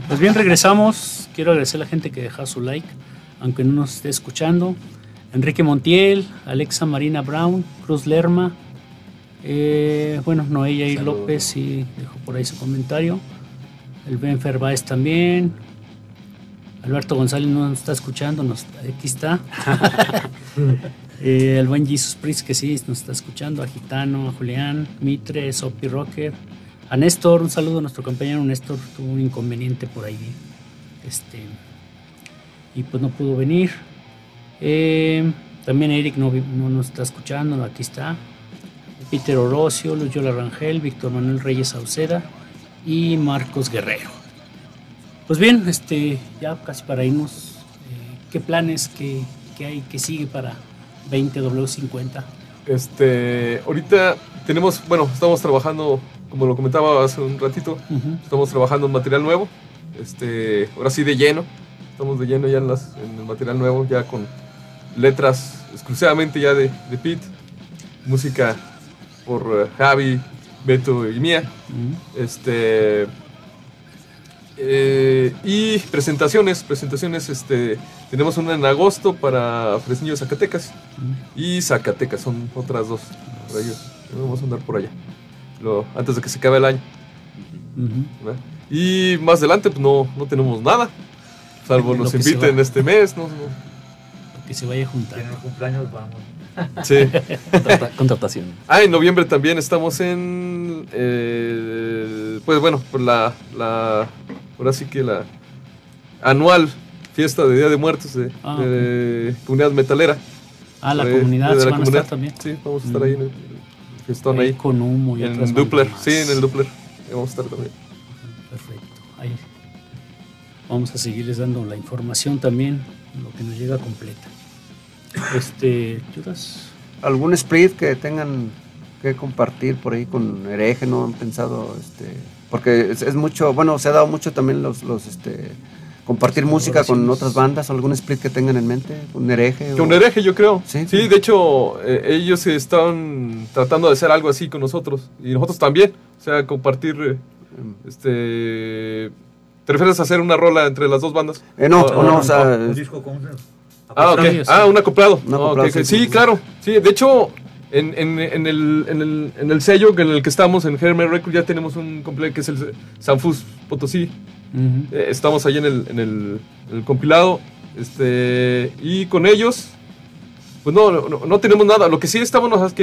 Pues bien, regresamos. Quiero agradecer a la gente que dejó su like, aunque no nos esté escuchando. Enrique Montiel, Alexa Marina Brown, Cruz Lerma, Noé Yair López, sí, dejó por ahí su comentario. El Ben Ferváez también. Alberto González no nos está escuchando, aquí está. El buen Jesus Priest, que sí nos está escuchando. A Gitano, a Julián, Mitre, Sopi Rocker. A Néstor, un saludo a nuestro compañero Néstor, tuvo un inconveniente por ahí. Y pues no pudo venir. También Eric no nos está escuchando, aquí está. Peter Orocio, Luis Yola Rangel, Víctor Manuel Reyes Sauceda y Marcos Guerrero. Pues bien, ya casi para irnos, ¿qué planes, qué hay, qué sigue para 20W50? Ahorita estamos trabajando, como lo comentaba hace un ratito, estamos trabajando en material nuevo, ahora sí de lleno, estamos de lleno ya en el material nuevo, ya con letras exclusivamente ya de Pete, música por Javi, Beto y mía, y presentaciones, tenemos una en agosto para Fresnillo, Zacatecas, y Zacatecas, son otras dos, por ellos, vamos a andar por allá, antes de que se acabe el año. Y más adelante pues no tenemos nada, salvo nos inviten este mes, no. Que se vaya a juntar. En el cumpleaños vamos. Sí. Contratación. En noviembre también estamos en por la ahora sí que la anual fiesta de Día de Muertos de Comunidad Metalera. La comunidad, de se la van comunidad. A estar también. Sí, vamos a estar ahí en el fiestón ahí. Con humo y en otras Doppler, más. sí, en el Doppler. Vamos a estar también. Perfecto. Ahí vamos a seguirles dando la información también, lo que nos llega completa. ¿Judas? ¿Algún split que tengan que compartir por ahí con Hereje? ¿No han pensado? Porque es mucho, se ha dado mucho también los compartir música con otras bandas. ¿Algún split que tengan en mente? ¿Un Hereje? Con Hereje, yo creo. Sí, de hecho, ellos estaban tratando de hacer algo así con nosotros. Y nosotros también. O sea, compartir. ¿Te refieres a hacer una rola entre las dos bandas? Un disco con un acoplado. Sí, pues. claro. Sí, de hecho, en el sello en el que estamos, en Hermes Records, ya tenemos un completo que es el Sanfus Potosí. Estamos ahí en el compilado. Y con ellos, pues no tenemos nada. Lo que sí estamos